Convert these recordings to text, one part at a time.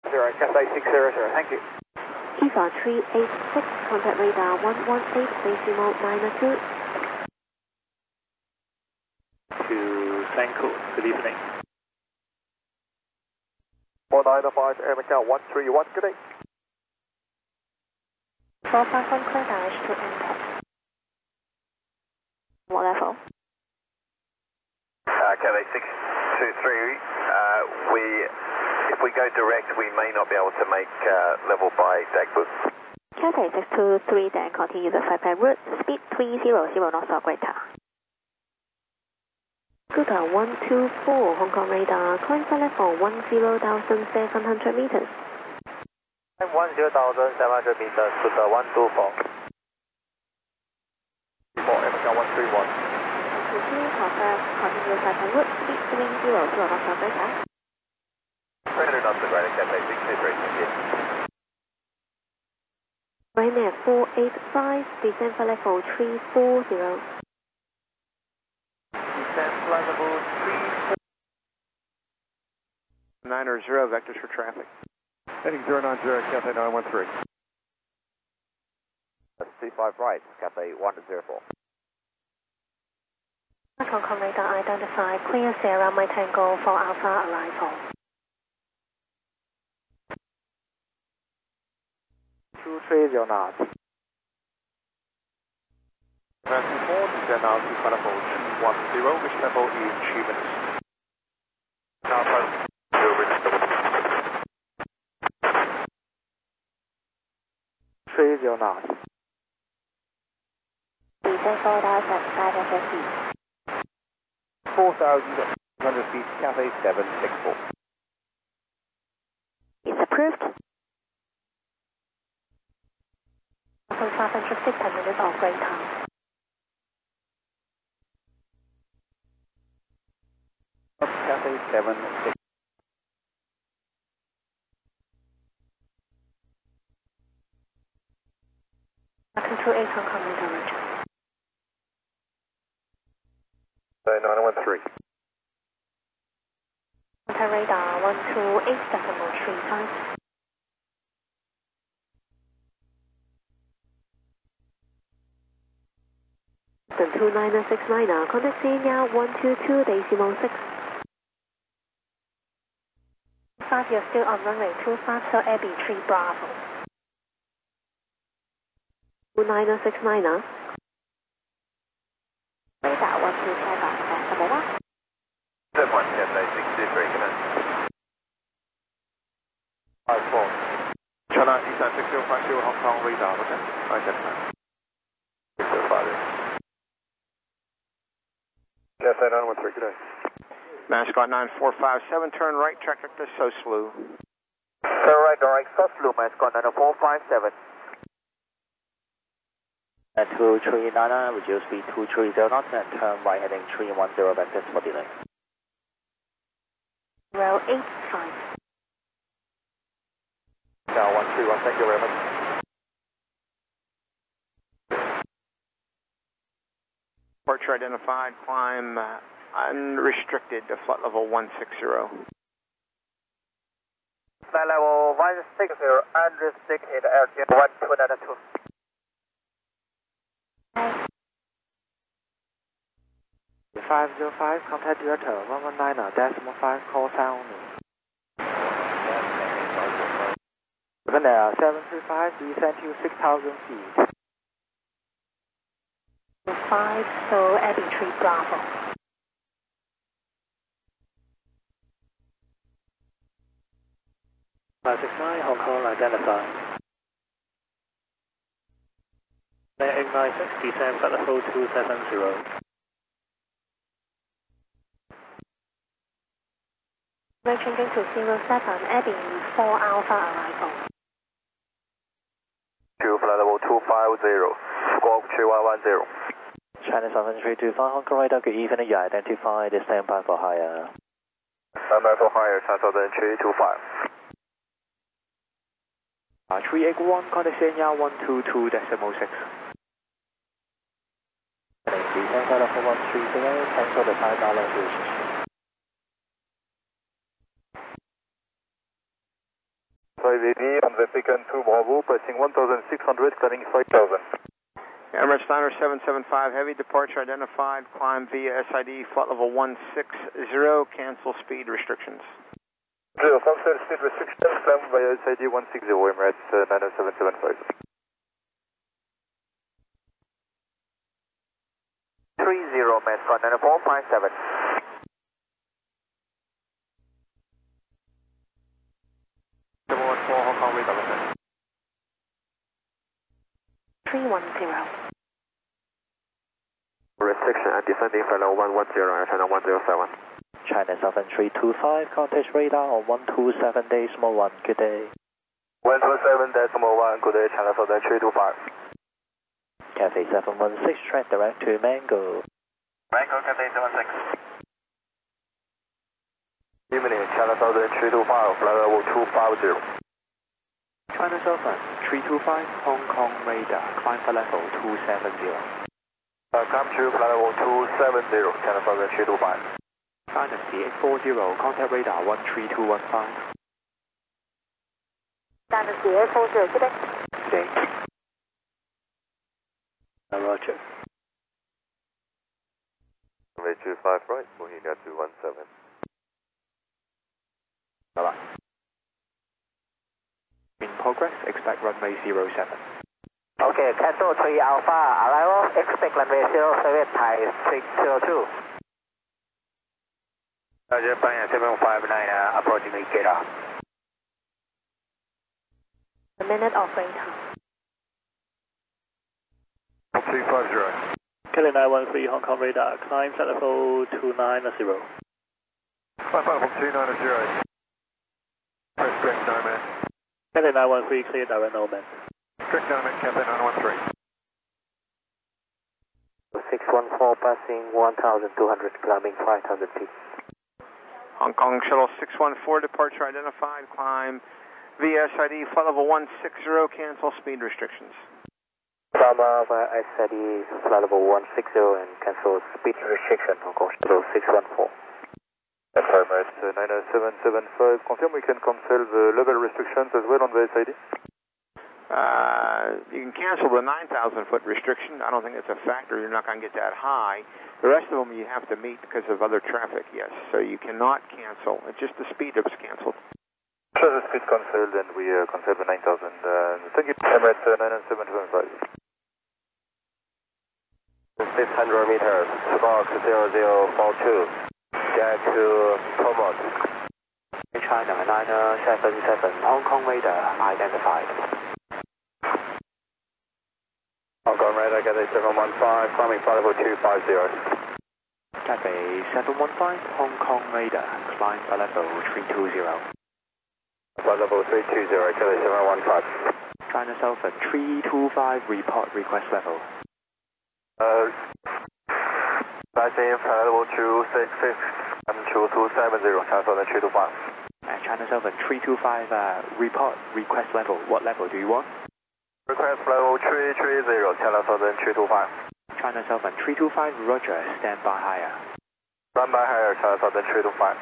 0, Cathay 600, thank you. EVA 386, contact radar 118, decimal 92. To Sanko, good evening. 495, Air Macau 131, good day. 451 clear damage to impact. What level? Cathay 623, if we go direct, we may not be able to make level by Dagbu. Cathay 623, then continue the 55 route, speed 300 knots or greater. Scooter 124, Hong Kong radar, climb for level 10,700 meters. 10,700 meters, Scooter 124. 4, Air Macau 131. Continue the 55 route, speed 300 knots or greater. 300 knots or greater, Cathay 623, thank you. Ryanair 485, descend for level 340. Descend flight level 340. Vectors for traffic. Heading 090, Cathay 913. C5 right, Cathay 104. Hong Kong radar identify clear Sierra Mike Tango for Alpha arrival. 230 knots. 24, descend now to flight level 210, which level in 3 minutes. Now turn. 30 knots. Descend 4,500 feet. 4,100 feet, Cathay 764. It's approved. 500 feet per minute or greater. Cathay 764. Control 8 Hong Kong radar roger. 913. Contact radar 128.35. 2969, contact Senior 122.6. 5, you're still on runway 25, so Abbey 3 Bravo. 2969. Radar 127, number 1. 71, Cathay 623, good night. 54. China Eastern 6050 Hong Kong radar, okay? Identify. 605. Cathay 913, good day. Mascot 9457, turn right, track vector Soslu. Turn right, direct, Soslu, Mascot 9457. At 2399, reduce speed 230 knots and turn right heading 310 vectors for delay. Row 85. Now 131, thank you very much. Departure identified, climb unrestricted to flight level 160. Flight level 160, unrestricted, altitude 1292. 505, contact Delta 119.5, call sound. 735, descend to 6,000 feet. 5, so Abbey 3 Bravo. Hong Kong identified. 896, descend flight level 270. We're changing to 07, Abbey 4 Alpha arrival. To flight level 250, squawk 2110. China 7325, Hong Kong radar, good evening, you identified, stand by for higher. For higher, China 325. 381, contact Senior 122.6. Descend flight level 130, cancel the $5 fees. 580 on the Pecan 2 Bravo, passing 1,600, climbing 5,000. Emirates Liner 775 Heavy, departure identified, climb via SID, flight level 160, cancel speed restrictions. Cancel speed restrictions, climb via SID 160, Emirates 90775. 30 Metro 9457. Hong Kong radar. 310. Restriction and descending for level 110 Air China 107. China Southern 325, contact radar on 127.1, good day. 127.1, good day, China Southern 325. Cathay 716, track direct to Mango. Mango, Cathay 76. Evening, China Southern 325, flight level 250. China Southern 325, Hong Kong radar, climb for level 270. Come to flight level 270, China Southern 325. China CA40, contact radar 13215. China CA40, good day. Good day. Roger. Runway 25 right, Mohiga 217. Bye-bye. In progress, expect runway 07. Okay, cancel 3 Alpha, arrival, expect runway 07, Thai 602. Roger, Pioneer 759, approaching Ikeda. A minute of radar. 250. Kelly 913, Hong Kong radar, climb flight level 290. Flight level 290. Press direct Nomad. Kelly 913, clear direct Nomad. Direct Nomad, Cathay 913. 614 passing 1,200, climbing 5,000 feet. Hong Kong Shuttle 614, departure identified, climb via SID, flight level 160, cancel speed restrictions. From via SID, flight level 160 and cancel speed restriction, Hong Kong Shuttle 614. Emirates 90775, confirm we can cancel the level restrictions as well on the SID? You can cancel the 9,000 foot restriction. I don't think it's a factor. You're not going to get that high. The rest of them you have to meet because of other traffic, yes. So you cannot cancel. It's just the speed that's canceled. So the speed cancelled and we cancel the 9,000. Thank you. Emirates 90775. 600 meters, Spark 0042. Get to Pomod. China 977, Hong Kong radar identified. Hong Kong radar, Cathay 715, climbing flight level 250. Cathay 715, Hong Kong radar, climb for level 320. Flight level 320, Cathay 715. China Southern 325, report request level. Passing flight level 266, I'm 2270, China Southern 325. China Southern 325, report request level. What level do you want? Request level 330, China Southern 325. China Southern 325, roger, stand by higher. Stand by higher, China Southern 325.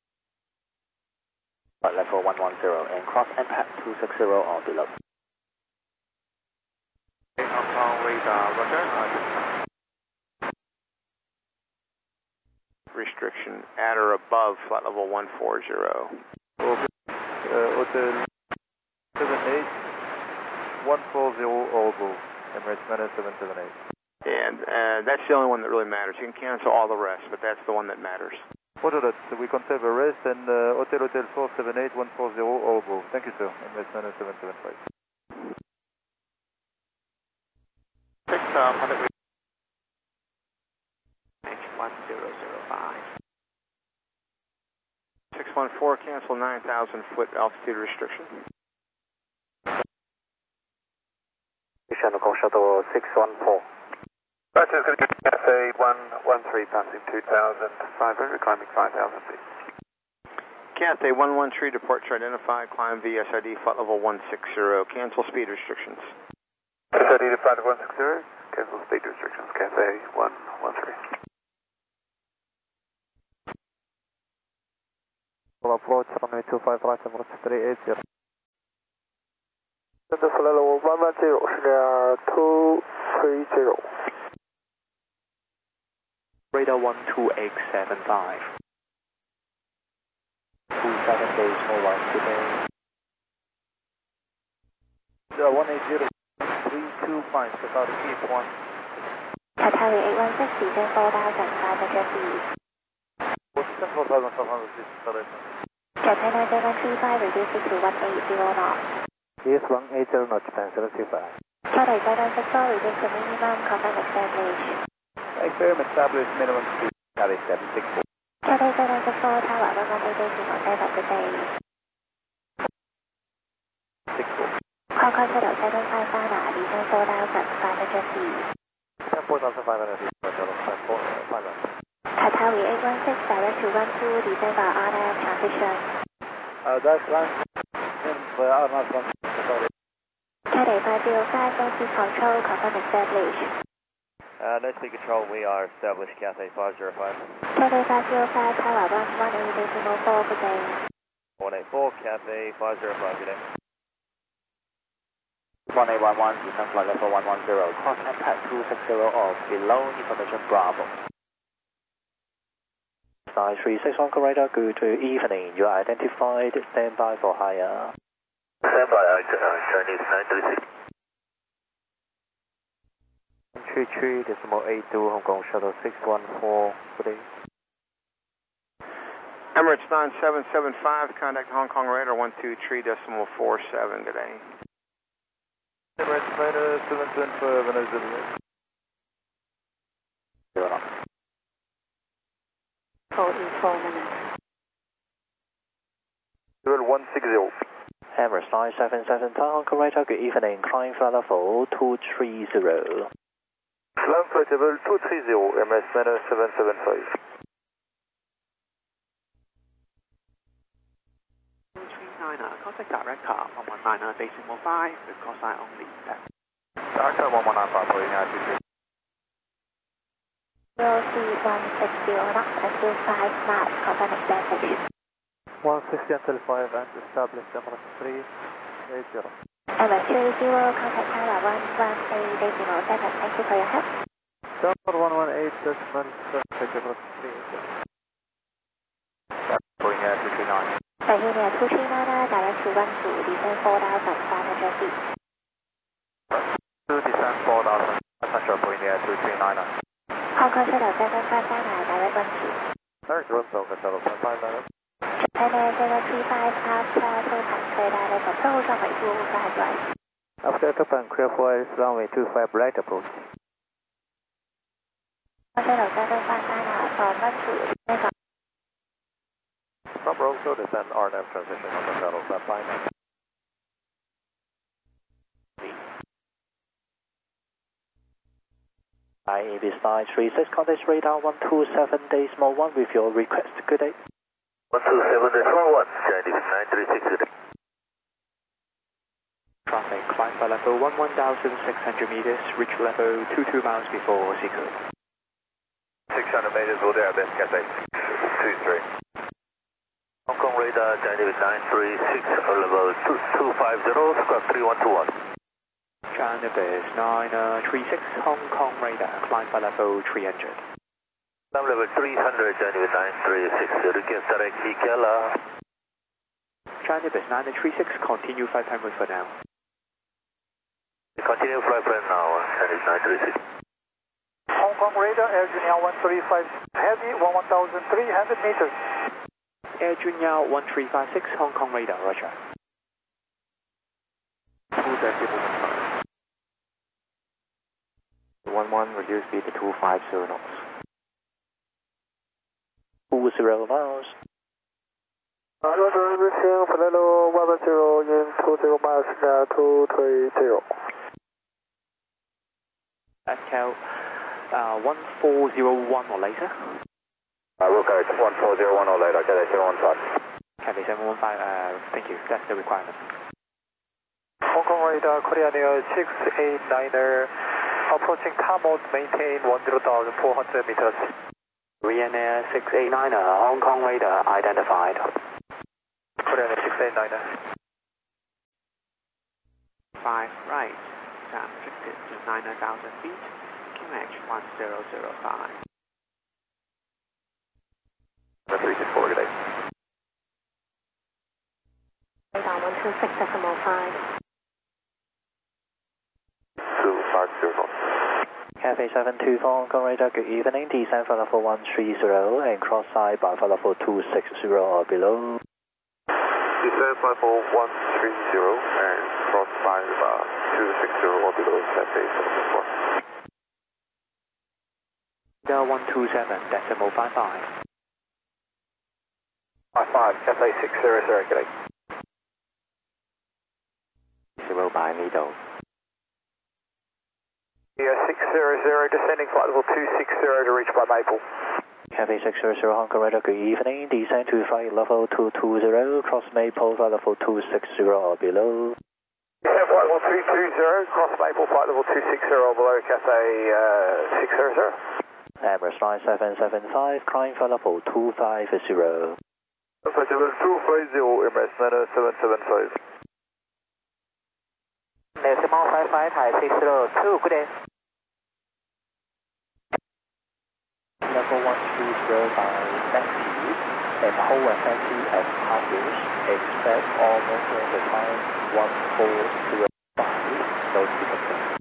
Level 110 and cross impact 260 or below. Hong Kong radar, roger. Restriction at or above flight level 140. Hotel 78 140 or above, Emirates 9778. And that's the only one that really matters. You can cancel all the rest, but that's the one that matters. Roger that. We cancel the rest and Hotel 478 140 or above. Thank you, sir. Emirates 9775. 600. H1005. 614, cancel 9,000 foot altitude restriction. Hong Kong Shuttle 614. Roger, going to get Cathay 113 passing 2,500, climbing 5,000 feet. Cathay 113, departure identified, climb via SID, flight level 160, cancel speed restrictions. SID to flight level 160, cancel speed restrictions, Cathay 113. Approach runway 25 right, Emirates 380. The flight level 110, Sierra 230. Radar 12875. 27 days more 1 today. 180, 325, about to keep 1. Qatari 816, descend 4,500 feet. 4,500 feet, Japan 735, reducing to 180 knots. Yes, 180 knots, Japan 735. Cathay 764, reduce to minimum, confirm established. Confirm established minimum speed, Cathay 764. Cathay 764, tower 118.7 of the day. 64. Hong Kong Shuttle 755, descend 4,500 feet. 4,500 feet, Shuttle 4,500. Qatari 816, direct to 12, descend by RF transition. That's right. Via RF transition, sorry. Cathay 505, Nancy Control, confirm established. Nancy Control, we are established, Cathay 505. Cathay 505, tower 118.4, good day. 184, Cathay 505, good day. 1811, descend flight level 110, contact pad 260 off, below information Bravo. 936 Hong Kong radar, good evening. You are identified, stand by for higher. Stand by, Chinese 936. 133.82 Hong Kong Shuttle 614, good day. Emirates 9775, contact Hong Kong radar 123.47, good day. Emirates 9775, and is it? 44 minutes. 160. Emirates 977 Hong Kong radar, good evening. Climb flight level 230. Climb flight level 230, Emirates 9775. 239, contact director 119, basic 15, with call sign only. Director 1195, for United 160 knots until 5 knots, confirm established. 160 until 5 and established Emirates 380. Emirates 30, contact tower 118.7, thank you for your help. Tower 118.7, Emirates 380. For United 239. Bahia 239, direct to 12, descend 4,500 feet. 2 descend 4,500 for United 239. Hong Kong Shuttle 759, direct 12. Direct 12, Shuttle 759. Japan 735, after Topan, clear direct approach, runway 25 right. After Topan, clear for runway 25 right approach. Hong Kong Shuttle 759, from 12, descend on. From Roseau, descend RNF transition on the Shuttle 759. IABS 936, contact radar 127 days more 1 with your request. Good day. 127 days more 1, Chinese 936, good day. Traffic, climb flight level 11,600 meters, reach level 22 miles before Seacoast. 600 meters, will do our best, Cathay 23. Hong Kong radar, Chinese 936, level 2250, squawk 3121. China Base 936, Hong Kong radar, climb flight level 300. Climb level 300, Chinese 936, request direct CKL. China Base 936, continue flight time for now. Continue flight plan now, Chinese 936. Hong Kong radar, Air Junior 135, heavy 1,300 meters. Air Junior 1356, Hong Kong radar, roger. 11, reduce speed to 250 knots. 20 miles. Reaching flight level 110 in 20 miles, now 230. SCAL 1401 or later. We'll go to 1401 or later, Cathay 715. Cathay 715, thank you, that's the requirement. Hong Kong radar, Korean Air 689er, approaching car mode, maintain 10,400 meters. Korean Air 689er, Hong Kong radar identified. Korean Air 689er. right, sound restricted to 9,000 feet, QNH 1005. 364, good day. Radar 126.5. 250. Cafe 724, Hong Kong radar, good evening. Descend for level 130 and cross side by for level 260 or below. Descend for level 130 and cross by 260 or below, Cafe 724. 127.55. 55, Cafe 600, good day. 0 by middle. Yeah, 600, descending flight level 260 to reach by Maple. Cafe 600, Hong Kong radar, good evening. Descend to flight level 220, cross Maple, flight level 260 or below. Descend flight level 220, cross Maple, flight level 260 or below, Cafe 600. Emirates line 775, climb for level 250. Flight level 250, Emirates Manor 775. Decimal 55, Thai 602, good day. Level 120 by taxi, and hold a taxi at Hargreaves, expect almost at the time 1405, no ticket.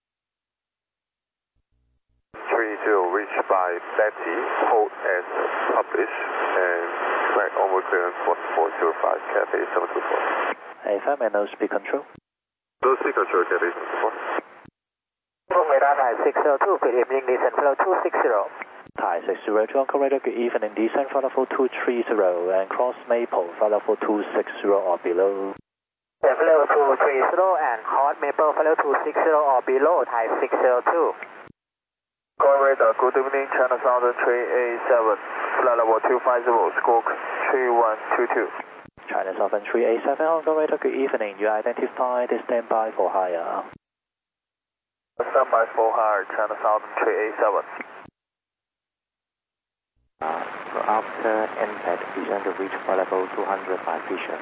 30, reach by Betty, hold as published, and flight onward clearance 1405, Cafe 724. FM and no speed control. No speed control, Cafe 724. Radar Thai 602, good evening, descent for level 260. Thai 602, Hong Kong radar, good evening, descent for level 230 and cross Maple for level 260 or below. Level 230 and cross Maple for level 260 or below, Thai 602. Radar, good evening, China Southern 387, flight level 250, squawk 3122. China Southern 387, Hong Kong radar, good evening, you identified standby for hire. Standby for hire, China Southern 387. After impact, descend to reach for level 200 by Fisher.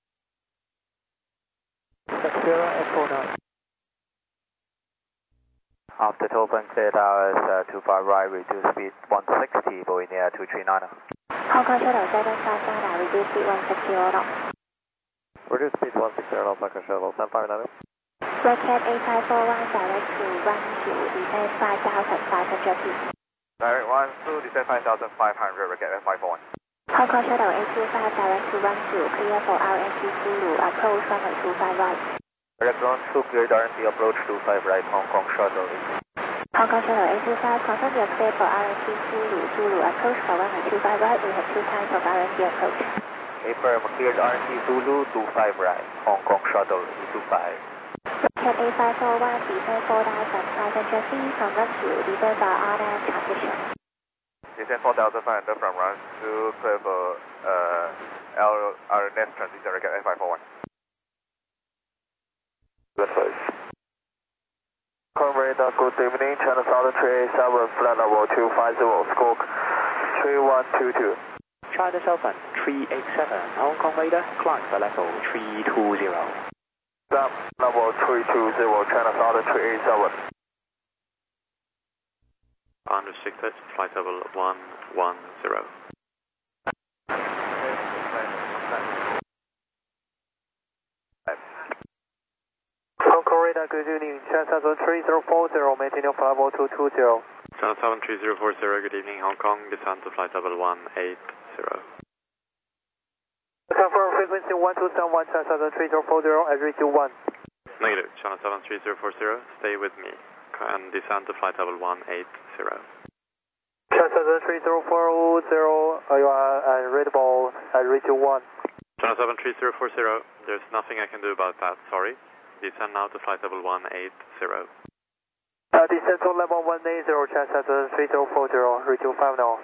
Sierra F49. After open cleared hours, 25 right, reduce speed 160, Boeing Air 239. Hong Kong Shuttle 757, reduce speed 160 knots. Reduce speed 160 knots, Hong Kong Shuttle 759. Red Cat 8541, direct to 12, descend 5,500 feet. Direct 12, descend 5,500, Red Cat F541. Hong Kong Shuttle 825, direct to 12, clear for RMC Zulu, approach runway 25 right. Direct 12, cleared RMC, approach 25 right, Hong Kong Shuttle. Hong Kong Shuttle 825, confirm your clear for RMC Zulu, Zulu, approach for runway 25 right, we have 2 times of RMC approach. Affirm, cleared RMC Zulu, 25 right, Hong Kong Shuttle, 25. Cat 8541, descend 4,500 feet from run to descend for RF transition. Descend 4,500 from run to clear for next transition, Red Cat F541. Good place. Radar, good evening, China Southern 387, flight level 250, squawk 3122. China Southern 387, Hong Kong radar, climb for level 320. Stop, level 320, China Southern 387. Unrestricted, flight level 110. Hong Kong radar, good evening, China Southern 3040, maintain your flight level 220. China Southern 3040, good evening, Hong Kong, descend to flight level 180. Confirm frequency 1271, China Southern 3040, as reach you 1. Negative, China Southern 3040, stay with me, and descend to flight level 180. China Southern 3040, you are readable, as reach you 1. China Southern 3040, there's nothing I can do about that, sorry. Descend now to flight level 180. Descend to level 180, China Southern 3040, reach you 5 now.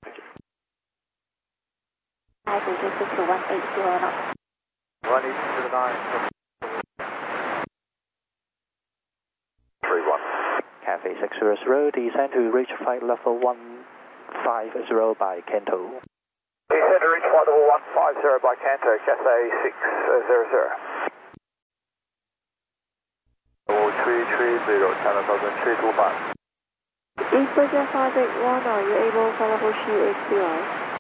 I reduce it to 180 knots. 180 to the 9. 31. Cafe 600, descend to reach flight level 150 by Kanto. Descend to reach flight level 150 by Kanto, Cafe 600. China Southern 325. East Jet 581, are you able to follow for CHCR?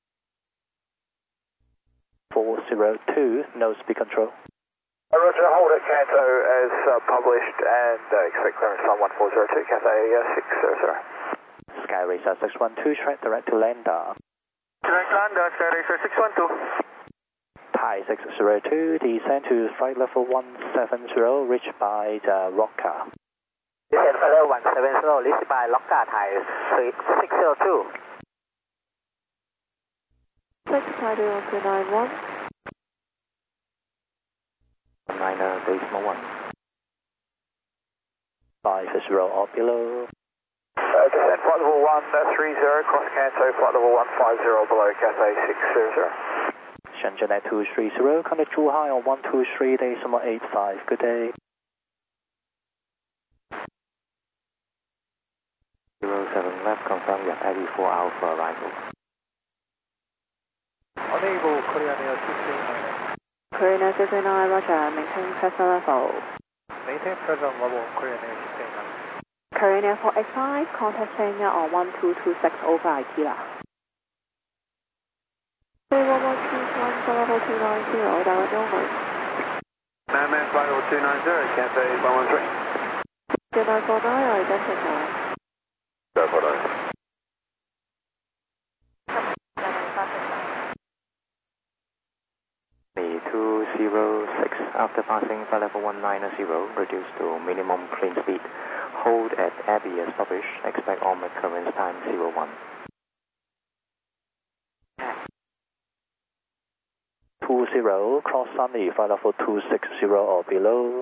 402, no speed control. Roger, hold at Canto as published and expect clearance on 1402, Cathay 600. Sky Racer 612, track direct to Lander. Direct Lander, Sky Racer 612. Thai 602, descend to flight level 170, reached by the Rocker. Descend flight level 170, reached by Rocker, Thai 602. 6 Taipei 1291. 9.1. 50 or below. Descend flight level 130, cross Canto, flight level 150 below Cathay 600. Shenzhen at 230, contact Zhuhai on 123.85. Good day. 07 left, confirm you have Abbey 4 Alpha arrival. Unable, Korean Air 239. Korean Air 239, roger, maintain present level. Maintain present level, Korean Air 239. Korean Air 485, contact China on 1226 over Aikila. 31121, level 290, direct onward. 9man flight level 290, Cathay 113. 2949, identify. 049. Me 206, after passing flight level 190, reduce to minimum clean speed. Hold at Abbey as published, expect onward clearance time 01. 20, cross Sunny, flight level 260 or below.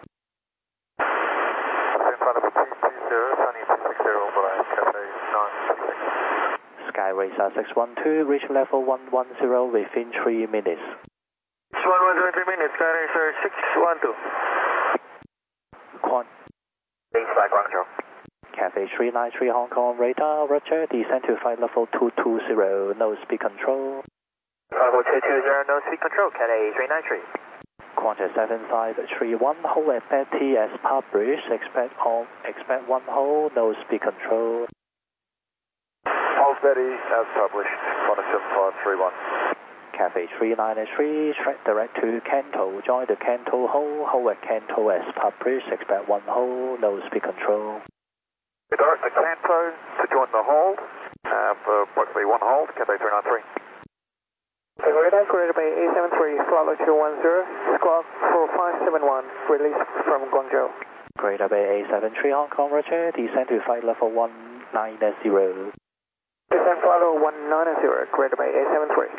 Flight level 220, Sunny 260, below Cathay 966. Sky Racer 612, reach level 110 within 3 minutes. 113 minutes, Sky Racer 612. Quan. Base flight Guangzhou. Cathay 393 Hong Kong radar, roger, descend to flight level 220, no speed control. Level 220, no speed control, Cathay 393. Qantas 7531, hold at Betty as published, expect one hold, no speed control. Hold Betty as published, Qantas 7531. Cathay 393, track direct to Canto, join the Canto hold at Canto as published, expect one hold, no speed control. We direct to Canto to join the hold, for approximately one hold, Cathay 393. Radar created by A73, flight level 210, squawk 4571, release from Guangzhou. Greater Bay A73 Hong Kong, roger, descend to flight level 190. Descend flight level 190, Greater Bay A73.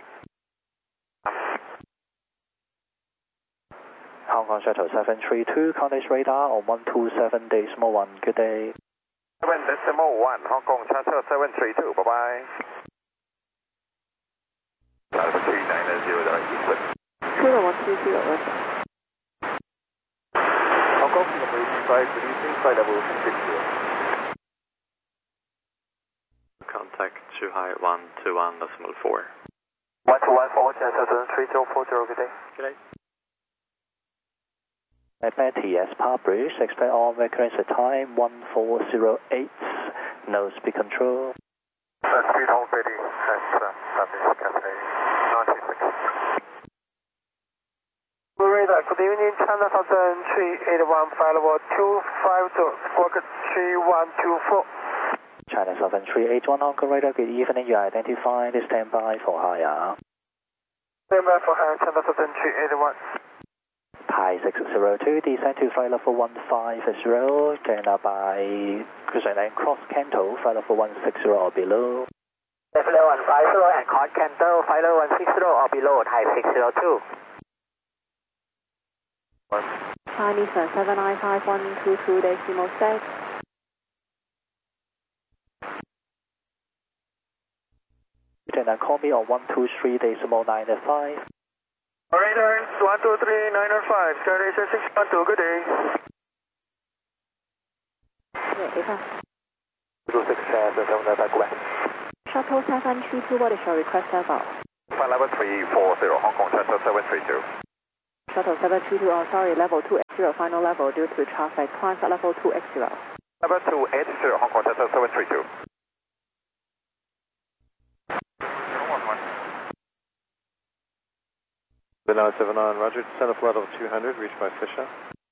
Hong Kong Shuttle 732, contact radar on 127.1, good day. 7.1, Hong Kong Shuttle 732, bye-bye. Flight level 390, direct eastward. 21120, roger. Hong Kong Singapore 5, releasing flight level 660. Contact Zhuhai 121.4. 1214, Shuttle 3040, good day. Good day. At Betty as published, expect on clearance time 1408, no speed control. Speed hold Betty, that's Cathay 96. Radar, good evening, China Southern 381, flight level 250, squawk 3124. China Southern 381 Hong Kong radar, good evening, you are identified, stand by for higher. Stand by for higher, China Southern 381. Thai 602, descend to flight level 150, China by Crescent and cross Canto, flight level 160 or below. Flight level 150 and cross Canto, flight level 160 or below, Thai 602. Chinese 7951222.6. China call me on 123.95. Radar 123905, Sky Racer 612, good day. Yeah, 26 795, go back. Shuttle 732, what is your request level? Flight level 340, Hong Kong Shuttle 732. Shuttle 722 on, sorry, level 280, final level due to traffic. Climb at level 280. Level 280, Hong Kong Delta 732. 979, roger. Descend a flight level 200, reached by Fisher.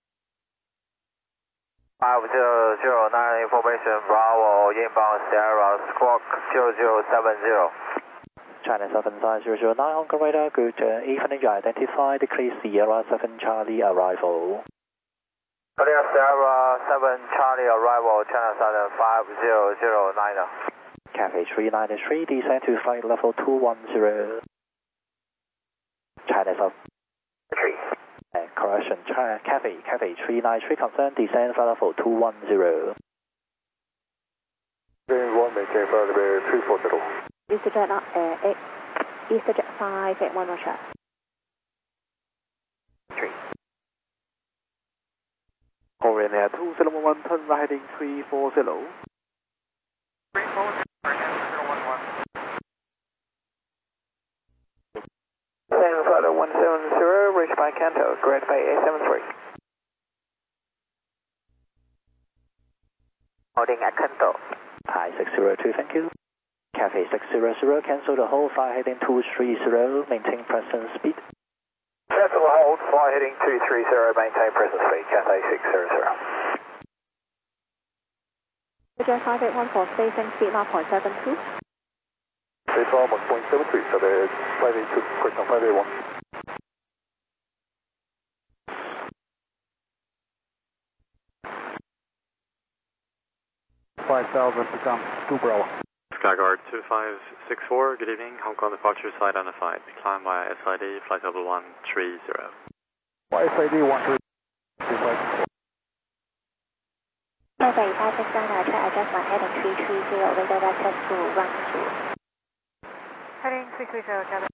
5009 information, Bravo, inbound Sierra, squawk 0070. China 75009, Hong Kong radar, good evening, you identified Clear Sierra 7 Charlie arrival. Clear Sierra 7 Charlie arrival, China Southern 5009. Cafe 393, descend to flight level 210. China South 3. Correction, Cafe 393, confirm descend flight level 210. Bearing 1, maintain flight level 240. EasterJet 581, Roger. 3. Korean Air 2011, turn right heading 340. 340, again, 011. Descend flight level 170, reached by Kanto, Great Bay A73. Holding at Kanto. Hi 602, thank you. Cafe 600, cancel the whole, fly heading 230, maintain present speed. Cancel the hold, fly heading 230, maintain present speed, Cathay 600. EasterJet 581 for station speed 0.72. Stage 1.73, so the flight 82, question 581. Become 2 Bravo. Skyguard 2564, good evening, Hong Kong departure side identified. Climb by SID, flight level 130. SID 130. Cathay 569, try adjustment heading 330, window vector to 12. Heading 330, Cathay.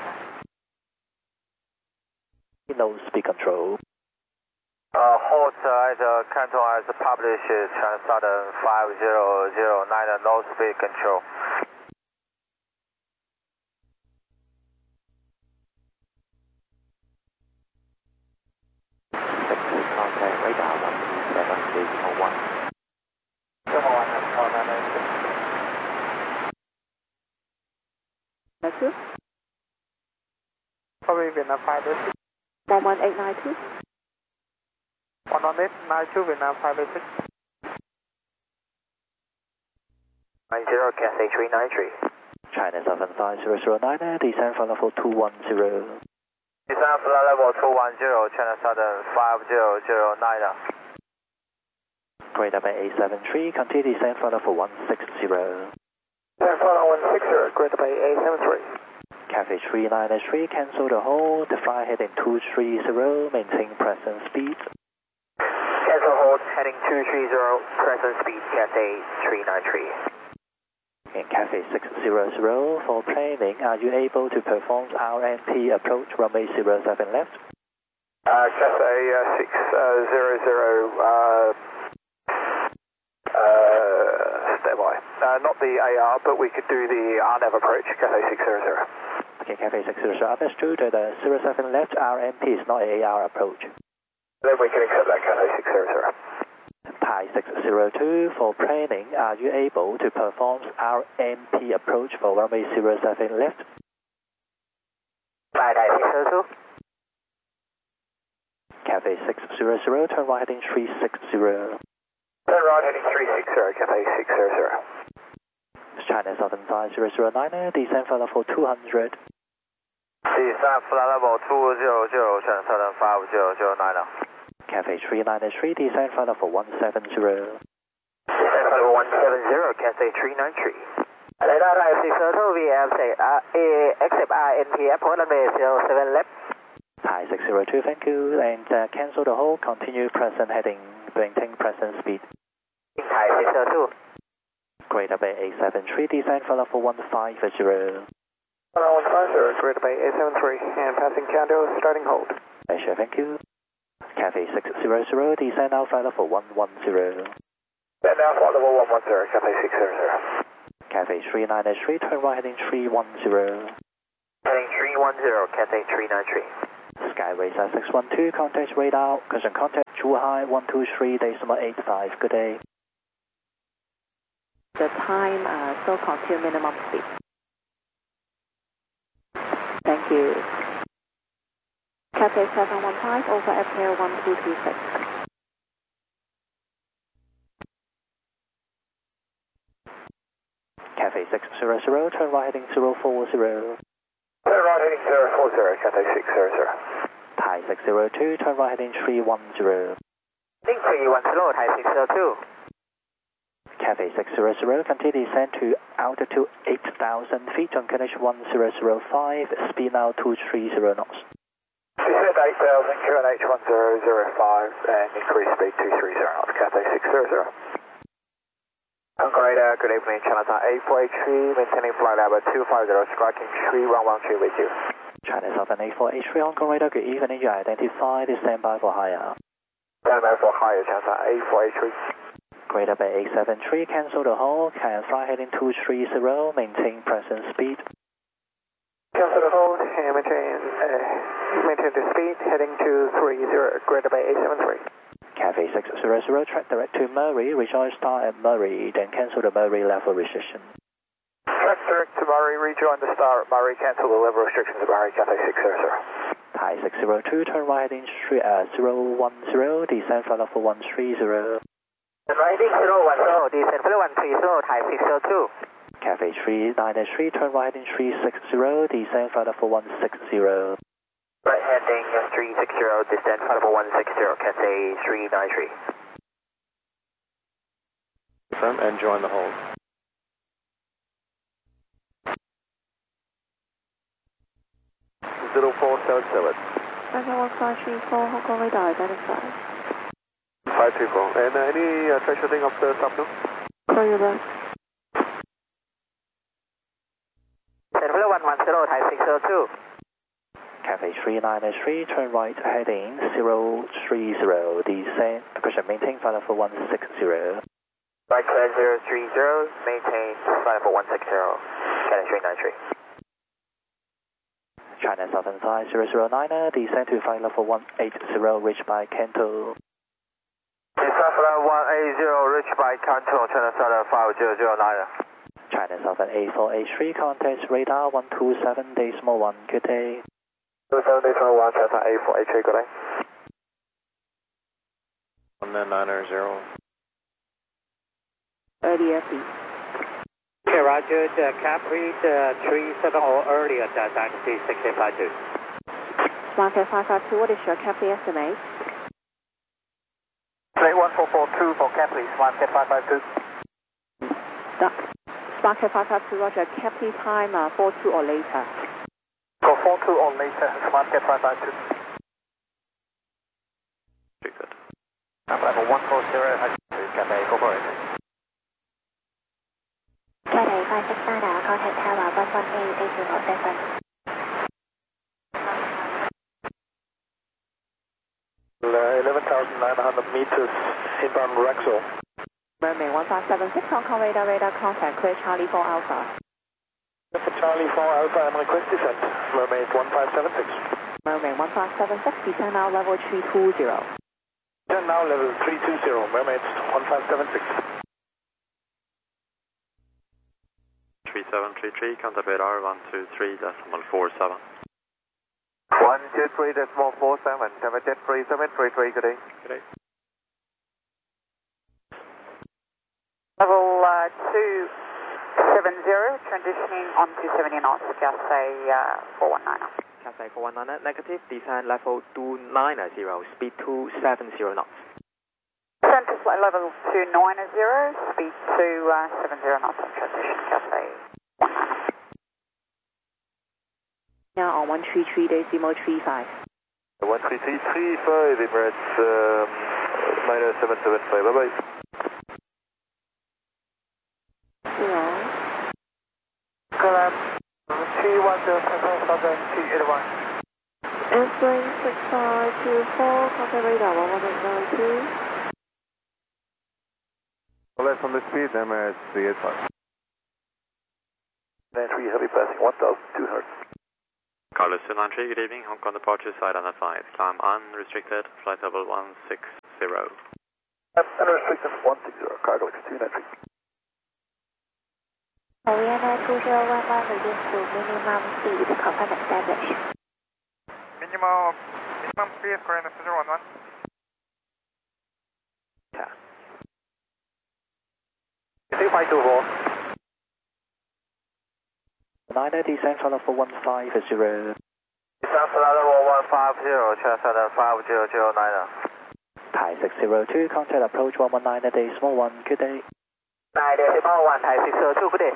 No speed control. Hold at Kanto as published, China Southern 5009, no speed control. Contact radar 12701. 92. Probably Vietnam 586. 11892. 11892, Vietnam 586. 90, Cathay 393. China 75009, descend flight level 210. Descend flight level 210, China Southern 5009. Great Bay A73, continue descend flight level 160. Descend flight level 160, Great Bay A73. Cafe 393, cancel the hold, fly heading 230, maintain present speed. Cancel hold, heading 230, present speed, Cathay 393. In Cafe 600, for planning, are you able to perform RNP approach runway 07 left? Cathay 600, stand by. Not the AR, but we could do the RNAV approach, Cathay 600. Okay, Cafe 600, understood. The 07 left RNP is not an AR approach. Then we can accept that, Cathay 600. Pi 602, for planning, are you able to perform RNP approach for runway 07 left? Pi 602. Cafe 600, turn right heading 360. Turn right heading 360, Cathay 600. China 75009, descend flight level 200. Descend flight level 200, China Southern 5009. Cafe 393, descend flight level 170. Descend flight level 170, Cathay 393. Radar 602, VM say, accept RNP approach runway 07 left. Pi 602, thank you, and cancel the hold, continue present heading, maintain present speed. Pi 602. Great Bay A73, descend flight level 150. 150, Great Bay A73, and passing Kanto, starting hold. Sure, thank you. Cafe 600, descend now flight level 110. And now flight level 110, Cathay 600. Cafe 393, turn right heading 310. Heading 310, Cathay 393. Sky Racer 612, contact radar, cushion contact, Zhuhai 123.85, good day. The time so continue minimum speed. Thank you. Cathay 715 over FPL 1236. Cathay 600, turn right heading 040. Turn right heading 040, Cathay 600. Thai 602, turn right heading 310. Heading 310, Thai 602. Cathay 600, continue descent to altitude 8,000 feet on connection 1005, speed now 230 knots. Descent 8,000, QNH 1005, and increase speed 230 knots, Cathay 600. Hong Kong radar, good evening, China Tower 8483, maintaining flight level 250, striking 3113 with you. China Southern 8483, Hong Kong radar, good evening, you identified, stand by for higher. Stand by for higher, China Tower 8483. Greater Bay 873, cancel the hold, can fly heading 230, maintain present speed. Cancel the hold, and maintain the speed, heading 230, Greater Bay 873. Cathay 600, track direct to Murray, rejoin star at Murray, then cancel the Murray level restriction. Track direct to Murray, rejoin the star at Murray, cancel the level restrictions at Murray, Cathay 600. Thai 602, turn right heading 010, descend flight level 130. Riding 010, descent flight 130, Thai 602. Cathay 393, turn right heading 360, descend flight level 160. Right heading 360, descent flight level 160, Cathay 393. Confirm and join the hold. Zero 477. Tango 1534, Hong Kong radar identified. 534. And any thresholding of the subnote? Call you back. Descent flight 110, Thai 602. Cathay 393, turn right heading 030, descend, maintain flight level 160. Right clear 030, maintain flight level 160, Cathay 393. China Southern Side 009, descend to flight level 180, reached by Kanto. Descent flight 180, reached by Kanto, China Southern 5009. China Southern 8483, contact radar 127.1, good day. 27.1, China Southern 8483, good day. 1990. Earlier please. Okay, roger, cap read 370 earlier, taxi 6852. Market 552, what is your Cathay estimate? 1442 for Cathay, Market 552. Market 552, roger, Cathay time 42 or later. For 42 or later, Market 552. Very good. Level 140, Cathay, go for it. Cathay 569, contact tower 118.80.7. 11,900 meters inbound Rexel. Mermaid 1576, Hong Kong radar contact, clear Charlie 4 Alpha. For Charlie 4 Alpha and request descent. Mermaid 1576. Mermaid 1576, descend now level 320. Descend now level 320, Mermaid 1576. 3733, contact radar 123.47. 123.47, Jet 3733, good day. Good day. Level 270, transitioning on 270 knots, Cathay 419. Cathay 419, negative, descend level 290, speed 270 knots. Descend to flight level 290, speed 270 knots, transition Cathay 119. Now on 133.35. 13335, Emirates 9775, bye-bye. Collab 310, Southern 281. Answering 6524, contact radar 11892. Less on the speed, Emirates 385. 93 heavy passing 1,200. Carlos 293, good evening. Hong Kong departure side on the 5. Climb unrestricted, flight level 160. Unrestricted 160, Cargo 293. Vienna 2011 reduced to minimum speed, confirm established. Minimum speed, Korean 011. Yeah. 2524. 90 descent for level 150. Descent for level 150, transfer 5009. Thai 602, contact approach 119 decimal 1, good day. 9 decimal 1, Thai 602, good day.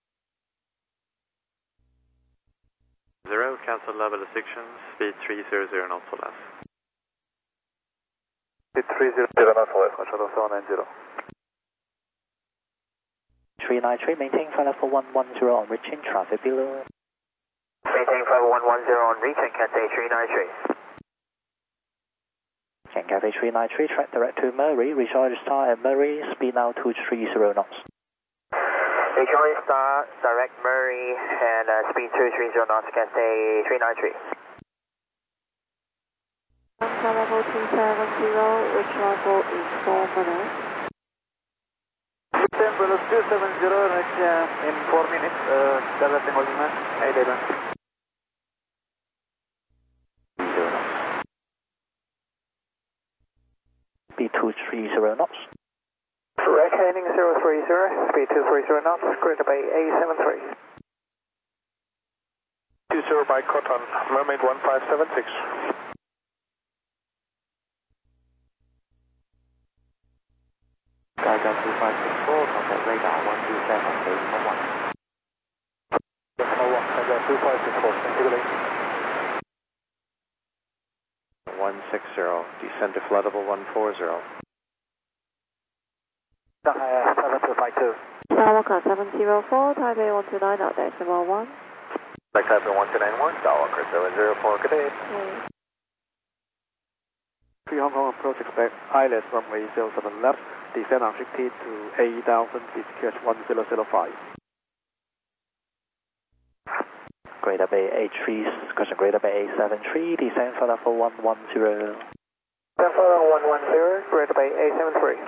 0, cancel level restrictions, speed 300 knots or less. Speed 300 knots or less, control 790. 393, maintain flight level 110 on reaching traffic below. Maintain flight 110 on reaching, Cathay 393. Cathay 393, track direct to Murray, rejoin Star at Murray, speed now 230 knots. Rejoin Star, direct Murray, and speed 230 knots, Cathay 393. Level 270, which level is 4 minutes. Temple 270, next in 4 minutes, developing Olima, 811. Speed 230 knots. Direct heading 030, speed 230 knots, Greater Bay A73. 20 by Cotton, Mermaid 1576. Skyguard 2564, contact radar 127, decimal 1. Decimal 1, Skyguard 2564, thank you, good day. 160, descend to flight level 140. Shanghai 7252. Skywalker 704, Taipei 129 out decimal 1. Like Taipei 1291, Skywalker 704, good day. Okay. 3 Hong Kong approach, expect ILS runway 07 left, descend unrestricted to 8000 feet, QH 1005. Greater Bay A3, question Greater Bay A73, descend for level 110. Descend for level 110, Greater Bay A73.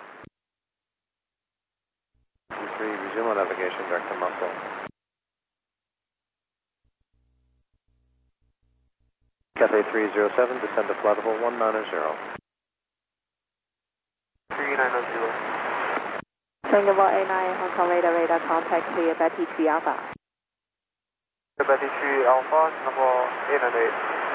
23, resume on navigation, direct to Muscle. Cathay 307, descend to flight level 190. 390. Singapore A9, Hong Kong radar contact clear, Betty 3 Alpha. Betty 3 Alpha, Singapore 898.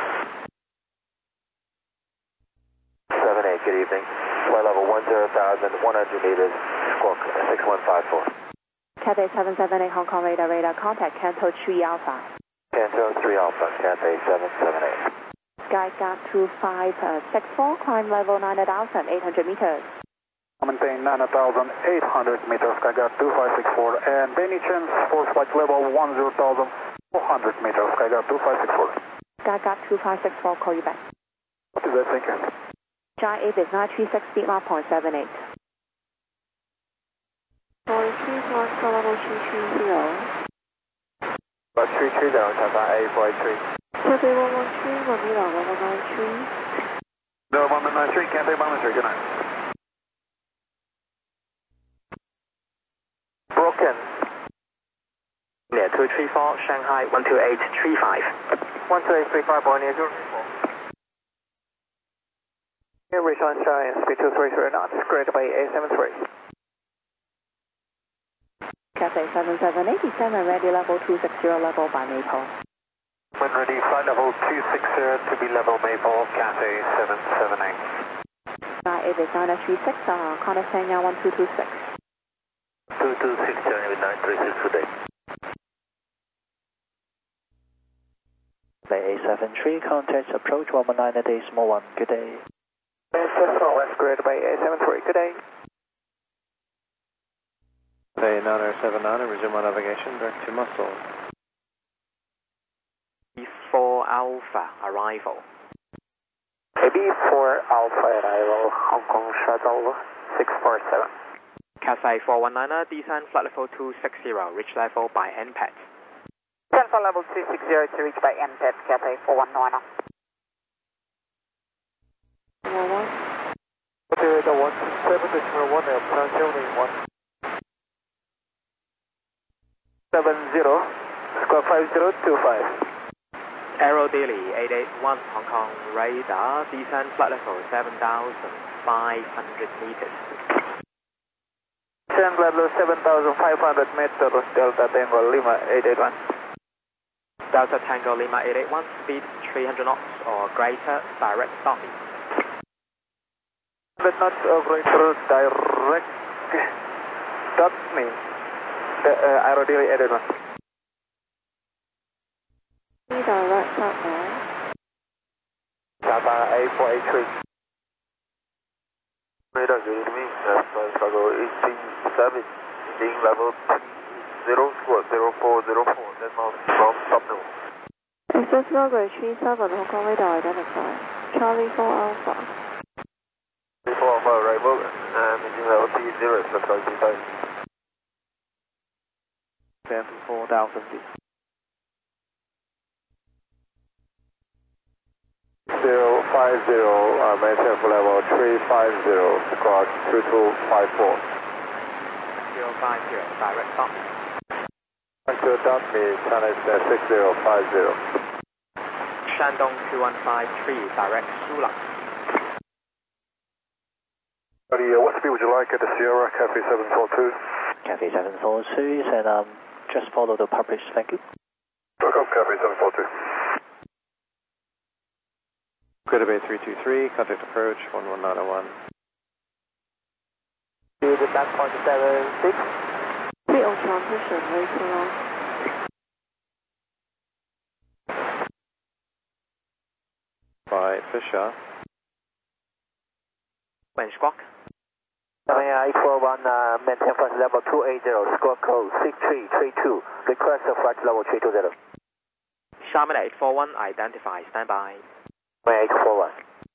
78, good evening. Flight level 10,100 meters, squawk 6154. Cathay 778, Hong Kong radar contact, Canto 3 Alpha. Canto 3 Alpha, Cathay 778. Skyguard 2564, climb level 9,800 meters. Maintain 9,800 meters, Skyguard 2564, and any chance for flight level 10,400 meters, Skyguard 2564. Skyguard 2564, call you back. What is that, thank you. Giant 8 is 936, speed 1.78. 43, for level 230. 330, Tata A43. Cathay 113, Manila 1193. No, 1193, Cathay 113, good night. Broken. Yeah, 234, Shanghai 12835. 12835, Borneo 034. Here, rejoin Giant, speed 233 knots, Greater Bay A73. Cathay 778, descend and ready level 260, level by Maple. When ready, flight level 260 to be level Maple, Cathay 778. 8 is 936, contact Sanya 1226. 226, journey with 936 today. Bay A73, contact approach 119 decimal 1, good day. Decimal West, Greater Bay A73, good day. Cathay 9079, resume on navigation, direct to Muscle. B4 Alpha, arrival. AB4 Alpha arrival, Hong Kong shuttle 647. Cathay 419, descend flight level 260, reach level by NPAT. 10 Descend for level 260 to reach by NZ, Cathay 4190. 70, squawk 5025. Aero Delhi 881 Hong Kong radar, descend flight level 7,500 meters. Descend level 7,500 meters, Delta Tango Lima 881. Delta Tango Lima 881, speed 300 knots or greater, direct stop me. 100 knots or greater, direct stop me. Aero Delhi 881. Direct stop now. Tata A483. Radar good evening, Chicago 187, being level 0, squawk 0404, Denmark from stop now. Access Norway 37 Hong Kong radar identified. Charlie 4 Alpha. 4 Alpha arrival, and being level 30, Chicago 35. Descend to 4,000 feet. 050, maintain for level 350, squawk 2254. 050, direct stop. Back to dump me, China 6050. Shandong 2153, direct Sula. What speed would you like at the Sierra, Cafe 742? Cafe 742, said just follow the publish, thank you. Back up, Cafe 742. Credit Bay 323, contact approach 11901. To the back point 76. Be on transition, way too long. By Fisher. When squawk. 841, maintain flight level 280, squawk code 6332. Request a flight level 320. Xiamen 841, identify, standby. 841.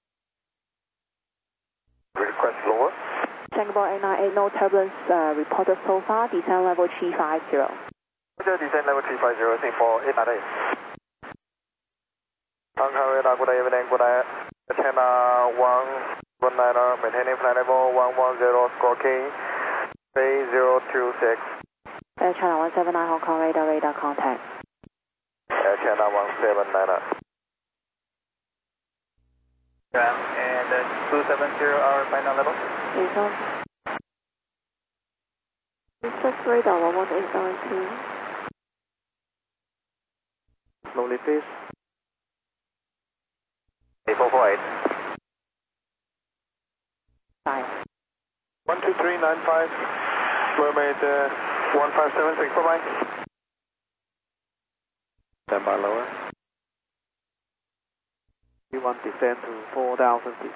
Request lower. Singapore 898, no turbulence reported so far. Descend level 350. Descend level 350, Singapore 898. Hong Kong radar, good evening, good night. China 119er, maintaining flight level 110, squawking 3026. Air China 179 Hong Kong radar contact. Air China 179er. And 270, our final level. Is on. Access radar 11892. Slowly please. 8448. 5. 12395, mermaid 1576, bye-bye. Stand by lower. You want descend to 4,000 feet.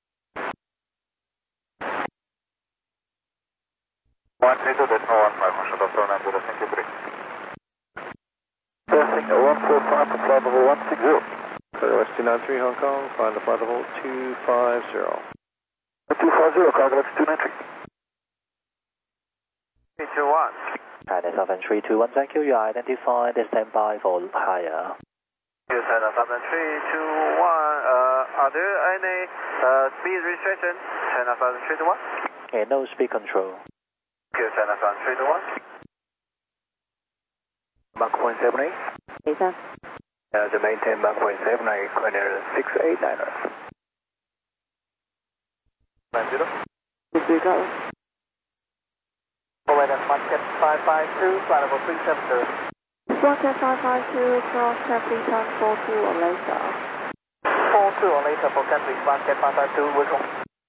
132.15, shut off 490, thank you, 3. Passing 145 to flight level 160. Clear West 293 Hong Kong, find the flight level 250. 250, cargo left 293. 321. China 7321, thank you. You are identified, standby for higher. China 7321, are there any speed restrictions? China 7321. Okay, no speed control. China 7321. Mach 0.78. Is that? To maintain Mach 0.78, Corner 689er. 90. Disregard. Forward and Market 552, flight level 370. Rocket 552, cross Cafe time 42 or later. 42 or later for country, Market 552, welcome.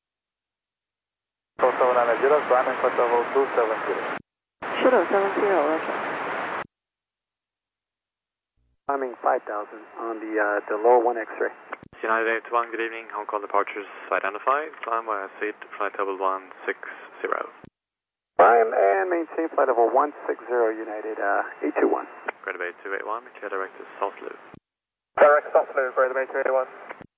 4790, climbing flight level 270. Shuttle 70, roger. Climbing 5,000 on the lower 1 X-ray. United 81, good evening. Hong Kong departures identified. Climb via seat, flight level 160. Climb and maintain flight level 160, United 821. Greater Bay 281, clear direct to South Loop. Direct South Loop, Greater Bay 281.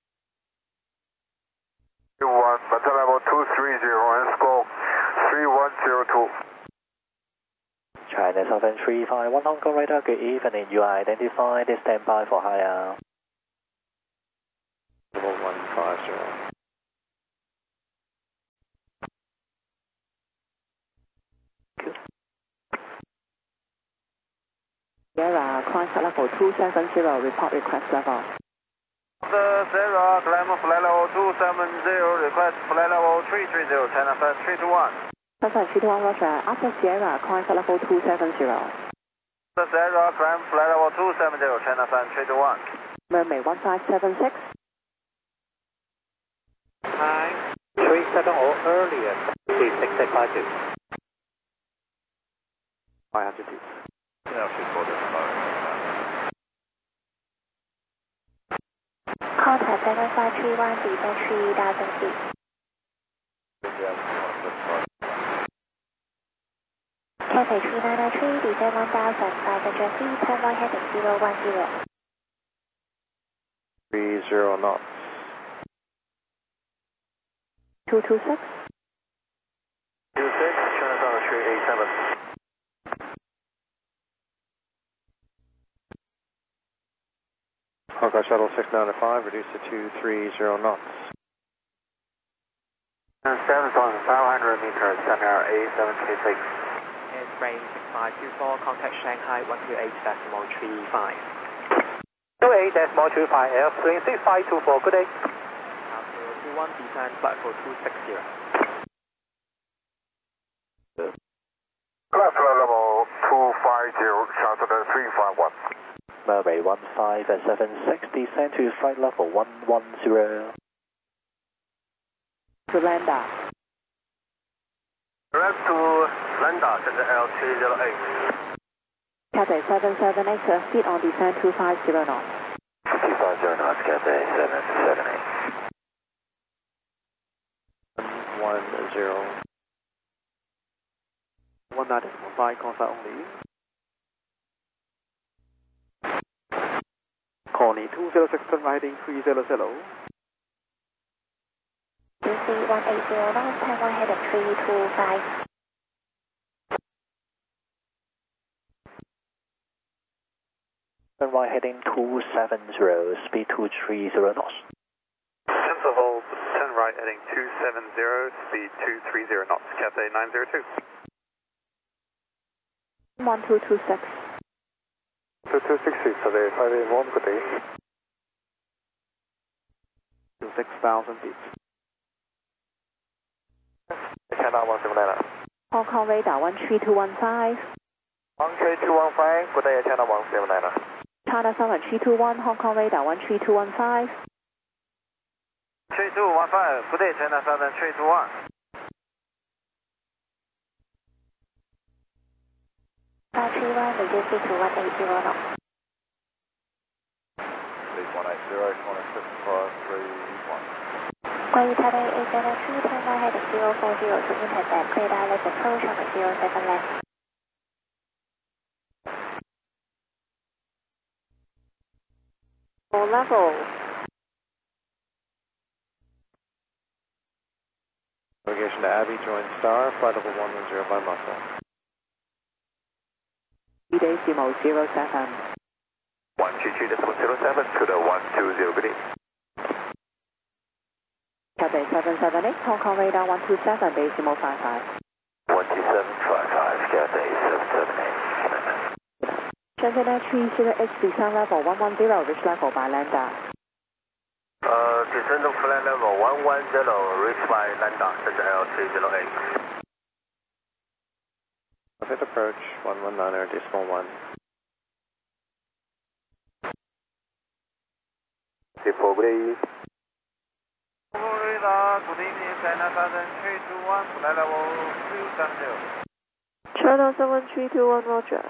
21, baton level 230 and squawk 3102. China 7351 Hong Kong radar, good evening. You are identified, stand by for higher. Level 150. Sierra, climb flight level 270, report request level. Sierra, climb flight level 270, request flight level 330, China Sun 321. Sun 321, Roger. After Sierra, climb flight level 270. Sierra, climb flight level 270, China Sun 321. Mermaid 1576. Time 370 earlier, 3652. 500 feet. Contact 7531, descend 3000 feet. Cathay 3993, descend 1500 feet, turn right heading 010. 30 knots. 226. 26, China Sun 387. Hong Kong Shuttle 695, reduce to 230 knots. 7,500 meters, China A736. Airframe 6524, contact Shanghai 128.35. 28.25, airplane 6524, good day. Alpha 21, descend flight for 260. Flight level 250, Shuttle 351. Mermaid 1576, descend to flight level 110. To Landa. Direct to Landa, Center L308. Cathay 778, speed on descend 250 knots. 250 knots, Cathay 778. 110. 19.5, contact only. Connie 206, turn right heading 300. QC 180 knots, turn right heading 325. Turn right heading 270, speed 230 knots. Cancel hold, turn right heading 270, speed 230 knots, Cathay 902. 1226. 2260, Cathay 581, good day. To 6,000 feet. China 179. Hong Kong radar 13215. 13215, good day, China 179. China Sun 321, Hong Kong radar 13215. 3215, good day, China Sun 321. 531, reduce it to 180 knots. Lead 180, 16531. 关于 Taipei A793, turn right heading 040 to intercept, clear direct approach on 07 left. For level. Navigation to Abbey, join Star, flight level 110 by muscle. Decimal 07. 122.07 to the 120, good day. Cathay 778, Hong Kong radar 127, decimal 55. 12755, Cathay 778. Shenzhen 30H, descend level 110, reach level by Landa. Descend to flight level 110, reach by Landa, Center L308. Perfect approach, 119, decimal 1. Depot, good day. Radar, good evening, China 7321, flight level 270. China 7321, Roger.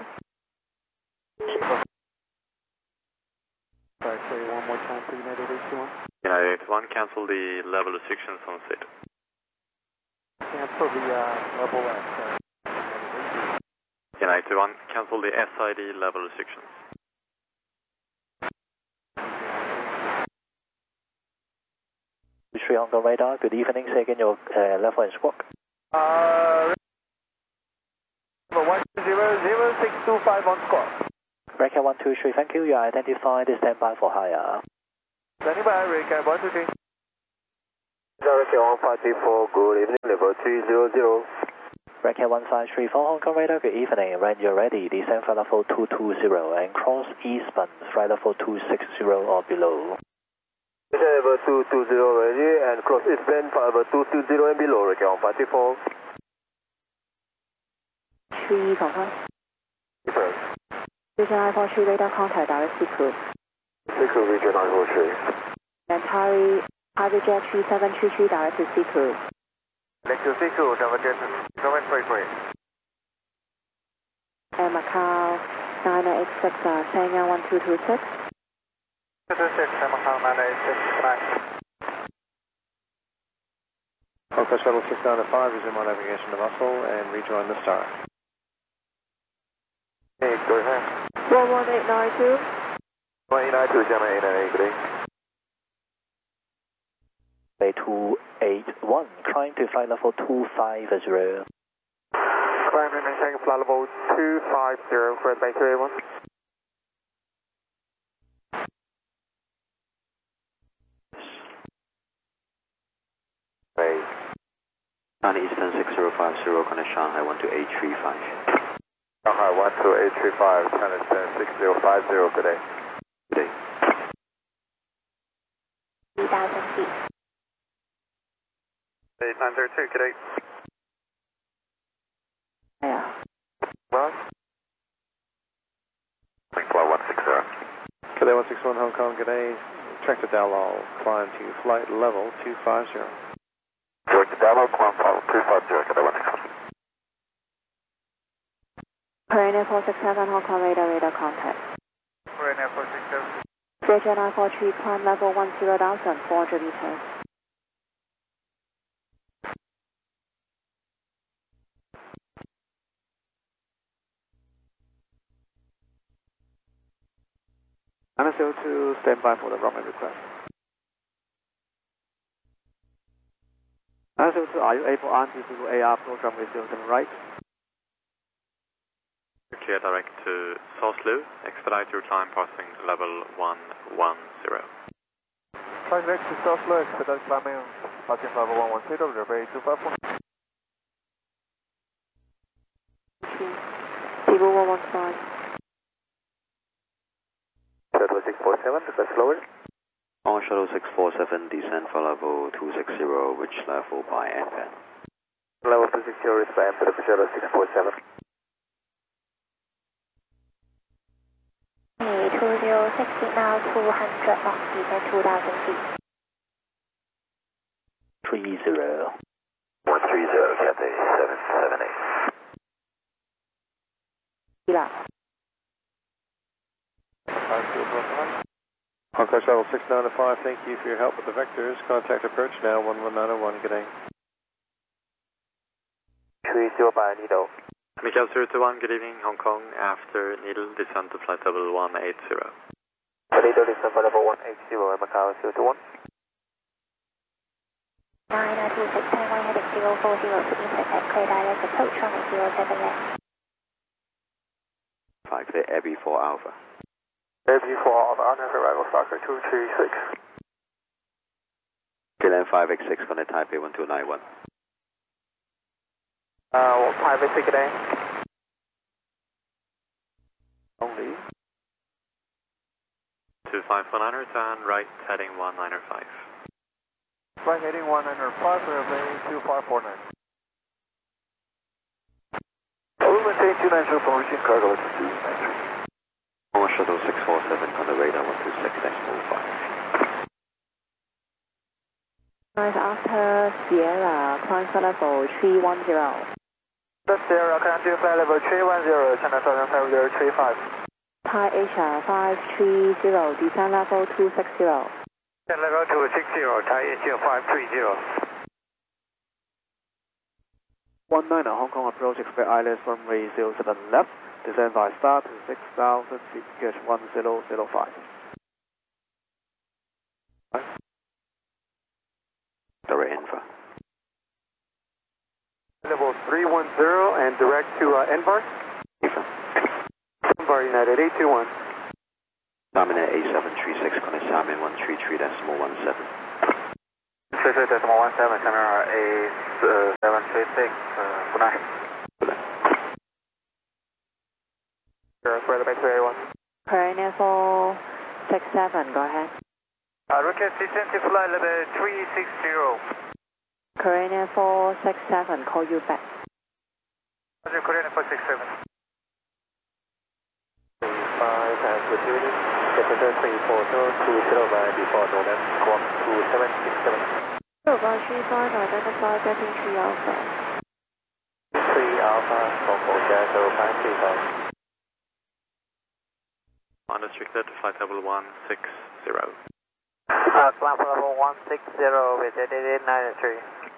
Sorry, say one more time, please, United 81. United 81, cancel the level restrictions on set. Cancel the level at United 81, cancel the SID level restrictions. Three Hong Kong radar, good evening, say again your level and squawk. Level 100, 5 on squawk. Recap 123, thank you. You are identified. Stand by for higher. Standing by, recap 123. Recap 1534, good evening, level 300. Recap 1534, Hong Kong radar, good evening. When you're ready, descend flight level 220 and cross eastbound, flight level 260 or below. Level 220 ready and cross eastbound, flight level 220 and below, recap 154. 3 confirm. Confirm. Region 943 radar contact, direct Seacoast. Seacoast region 943. Mentari, Private Jet 3733, direct to Seacoast. Lecture Seacoast, Navigation 733. And Macau 986, Shanghai 1226. 226, Macau 986, Hong Kong Shuttle 695, resume our navigation to Muscle and rejoin the star. Hey, go ahead. 11892. 11892, Gemma 898, good day. 281, climb to flight level 250. Climb and maintain flight level 250 for Bay 281. Bay. On Eastern 6050, connect Shanghai 12835. Shanghai 12835, China 6050, good day. Good day. 3,000 feet. 8932, good day. Yeah. Well, Flight 160. Cadet 161 Hong Kong, good day. Check the Dalal, climb to flight level 250. Direct to Dallas, climb flight 250, Cadet 161. Pioneer 467 Hong Kong radar contact. Pioneer 467. Region 943, climb level 10,000, 400 meters. NSO2, stand by for the runway request. NSO2, are you able to answer to AR program with 07 right? Clear direct to South-Lu. Expedite your climb passing level 110. Flight direct to South-Lu, expedite climbing, passing level 110, Bay 254. People 115. Shuttle 647, request lower. On Shuttle 647, descend for level 260, which level by NPAN. Level 260 is planned for the Shuttle 647. 2060 now 200 knots, descend 2,000 feet. 30. 130, Cathay 778. Yeah. Hong Kong Shuttle 695, thank you for your help with the vectors. Contact approach now, 11901, good day. 30 by Needle. Mikael 021, good evening, Hong Kong. After Needle, descend to flight level 180. Needle, descend for level 180, Macau 021. 926, Taiwan heading 040 to intercept, clear direct approach, runway 07 left. 5 clear Abbey 4 Alpha. Abbey 4 Alpha, on arrival, Fokker 236. KLM 586, connect Taipei 1291. Private ticket A. Only. 2519, turn right, heading 195. Flight heading 105, Bay 2549. We'll maintain 290 for reaching cargo, let's do 93. On Shuttle 647, on the radar 126.05. Nice after Sierra, climb flight level 310. That's Sierra, currently flight level 310, China 7035. Thai Asia 530, descend level 260. Level 260, Thai Asia 530. 19 Hong Kong approach, expect ILS runway 07 left, descend by star to 6,000 feet, catch 1005. Direct infra. Level 310 and direct to Envar. United 821. Simon at 8736, Connect Simon 133.17. 33.17, Simon A736, good night. Square by 281. Korean 467, go ahead. Request descent to flight level 360. Korean 467, call you back. Roger, Korean 467. 5 and security. Temperature 34020 by default, Northern squawk 2767. 635, identify getting 3 Alpha. 3 Alpha, Foxtrot Delta 535. Unrestricted, flight level 160. Flight level 160 with 8893.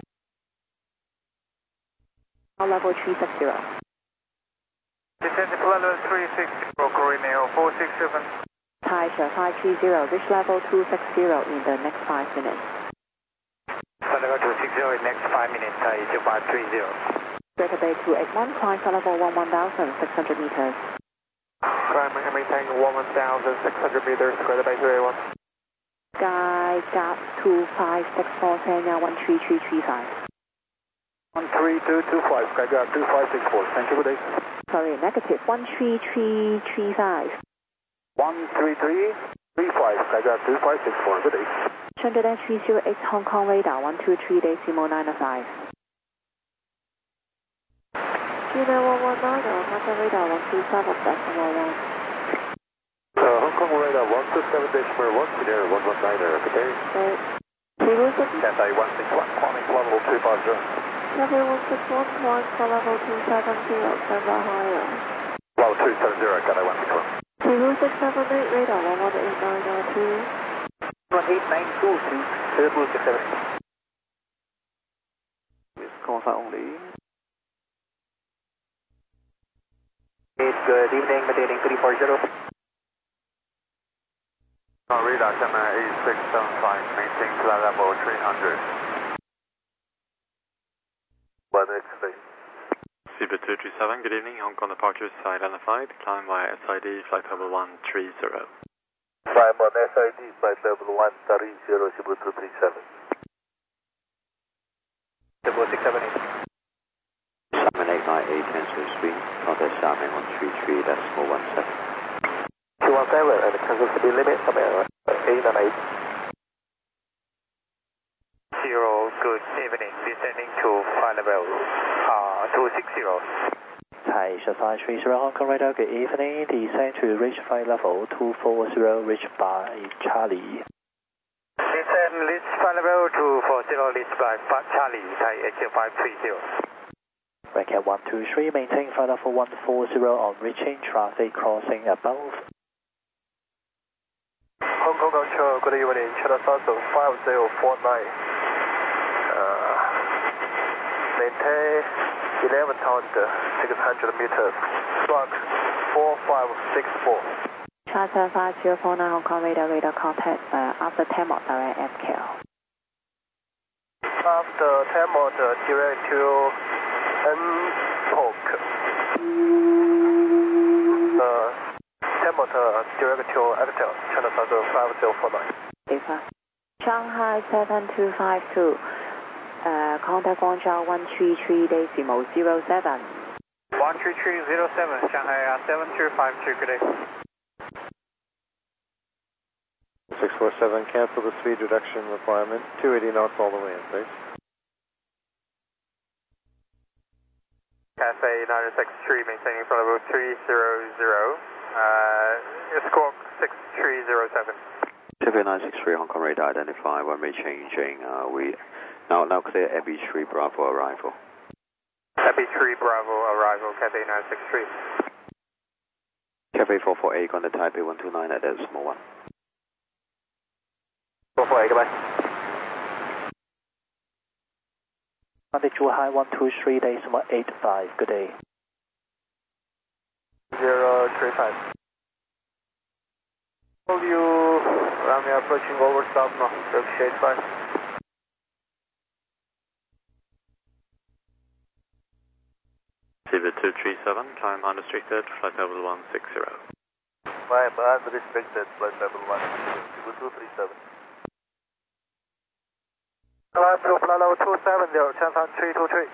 Level 360. Descend to flight level 360, Korean 467. Taisha 530, reach level 260 in the next 5 minutes. Flight level 260 in next 5 minutes, Taisha 530. Greater Bay 281, climb for level 11,600 meters. Climb Miami Tango 11,600 meters, Greater Bay 281. Sky gap 2564, Sanya 13335. 13225, Sky gap 2564, thank you, good day. Sorry, negative 13335. 13335, Sky gap 2564, good day. 308 Hong Kong radar, 123.905. Kilo 119, contact radar 127.1. Hong Kong radar 127.1, clear 119, good day. Cathay 161, climbing level 250. Cathay 161, climb for level 270, stand by higher. Level 270, Cathay 161. Kilo 678, radar 118.992. 18922, Turbo 67. Contact only. Good evening, maintaining 340. Radar camera 8675, maintain flight level 300. Seabird 237, good evening, Hong Kong departure side identified, climb via SID, flight level 130. Climb on SID, flight level 130, Seabird 237. Seabird 678. Simon 898, transfer screen, contact Simon 133.17. 217, and cancel speed limit, 898. Good evening, descending to flight level 260. Taisha 530 Hong Kong radar, good evening, descend to reach flight level 240, reach by Charlie. Descend, reach flight level 240, reach by Charlie, Thai HL 530. Racket 123, maintain flight level 140 on reaching traffic crossing above. Hong Kong Control, good evening, China Southern 5049. Maintain 11,600 meters, squawk 4564. Charter 5049 Hong Kong radar contact after 10 mod direct FKL. After 10 mod direct to NPOC. 10 mod direct to FKL, China Southern 5049. Shanghai 7252. Contact Guangzhou 133.07. 13307, Shanghai 7252, good day. 647, cancel the speed reduction requirement. 280 knots all the way in, please. Cathay 963, maintaining flight level 300. Squawk 6307. Seabird 963, Hong Kong radar identify, runway changing, we now clear Abbey 3 Bravo arrival. Abbey 3 Bravo arrival, Cathay 963. Cathay 448 on the Taipei 129 at Decimal 1. 448, goodbye. Monday Zhuhai 123.85, good day. 035. You runway approaching over stop now, Turkish 85. Seabird 237, climb unrestricted, flight level 160. Climb unrestricted, flight level 1, 237. Climb to flight level 270, chance on 323.